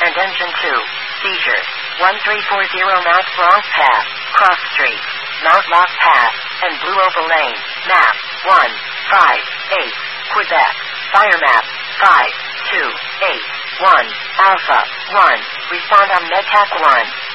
and Engine 2. Seizure. 1340 Mount Blanc Path, Cross Street, Mount Lac Path, and Blue Oval Lane. Map 158, Quebec. Fire map 5281 Alpha 1. Respond on MedTac 1.